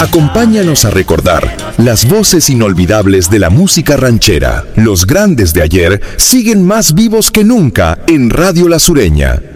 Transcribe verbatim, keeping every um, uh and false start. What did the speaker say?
Acompáñanos a recordar las voces inolvidables de la música ranchera. Los grandes de ayer siguen más vivos que nunca en Radio La Sureña.